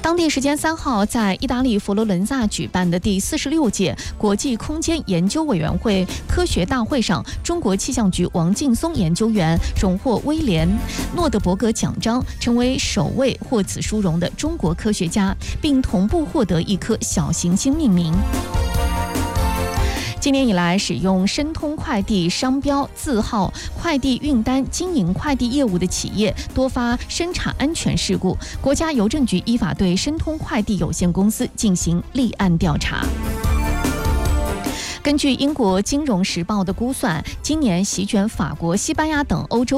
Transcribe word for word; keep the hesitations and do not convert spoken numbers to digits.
当地时间三号，在意大利佛罗伦萨举办的第四十六届国际空间研究委员会科学大会上，中国气象局王劲松研究员荣获威廉诺德伯格奖章，成为首位获此殊荣的中国科学家，并同步获得一颗小行星命名。今年以来，使用申通快递商标字号快递运单经营快递业务的企业多发生产安全事故，国家邮政局依法对申通快递有限公司进行立案调查。根据英国《金融时报》的估算，今年席卷法国、西班牙等欧洲